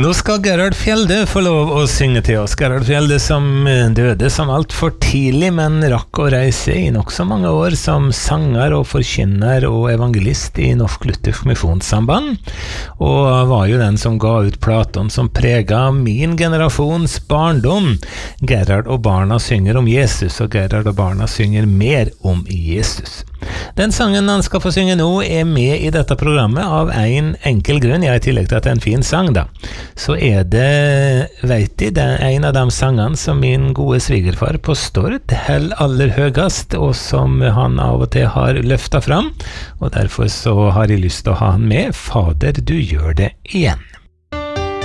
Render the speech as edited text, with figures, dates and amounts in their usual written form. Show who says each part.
Speaker 1: Nå skal Gerhard Fjelde få lov å synge til oss. Gerhard Fjelde som døde som alt for tidlig, men rakk å reise i nok så mange år som sanger og forkynner og evangelist i Norsk Luthersk Misjonssamband, og var jo den som ga ut platen som preget min generasjons barndom. Gerhard og barna synger om Jesus, og Gerhard og barna synger mer om Jesus. Den sangen han skal få synge nå med i dette programmet av en enkel grunn, i tillegg til at det en fin sang da. Så det, vet de, det en av de sangene som min gode svigerfar på Stord held aller høyest, og som han av og til har løftet fram, og derfor så har jeg lyst til å ha han med. Fader, du gjør det igjen.